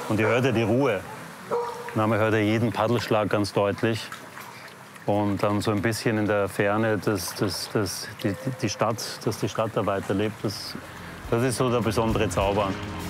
Und ihr hört ja die Ruhe. Man hört ja jeden Paddelschlag ganz deutlich. Und dann so ein bisschen in der Ferne, dass die Stadt da weiterlebt. Das ist so der besondere Zauber.